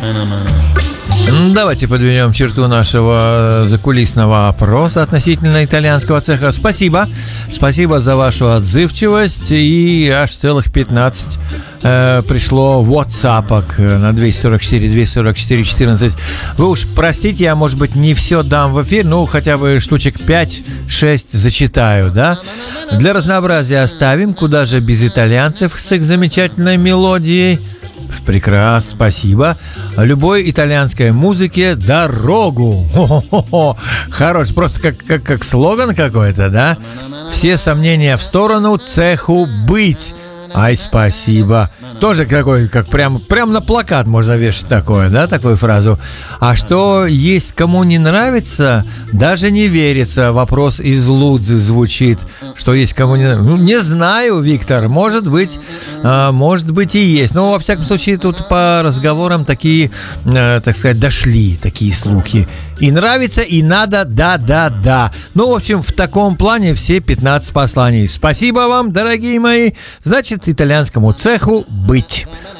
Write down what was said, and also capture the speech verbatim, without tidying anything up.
Давайте подведем черту нашего закулисного опроса относительно итальянского цеха. Спасибо. Спасибо за вашу отзывчивость. И аж целых пятнадцать э, пришло ватсапок на двести сорок четыре двести сорок четыре четырнадцать. Вы уж простите, я, может быть, не все дам в эфир, ну, хотя бы штучек пять-шесть зачитаю, да? Для разнообразия оставим. Куда же без итальянцев с их замечательной мелодией? Прекрасно, спасибо. Любой итальянской музыке дорогу. Хо-хо-хо. Хорош, просто как, как, как слоган какой-то, да? Все сомнения в сторону, цеху быть. Ай, спасибо. Тоже какой, как прям, прям на плакат можно вешать такое, да, такую фразу. А что есть кому не нравится, даже не верится. Вопрос из Лудзы звучит, что есть кому не нравится. Ну, не знаю, Виктор, может быть, а, может быть и есть. Но, во всяком случае, тут по разговорам такие, а, так сказать, дошли такие слухи. И нравится, и надо, да-да-да. Ну, в общем, в таком плане все пятнадцать посланий. Спасибо вам, дорогие мои. Значит, итальянскому цеху быть.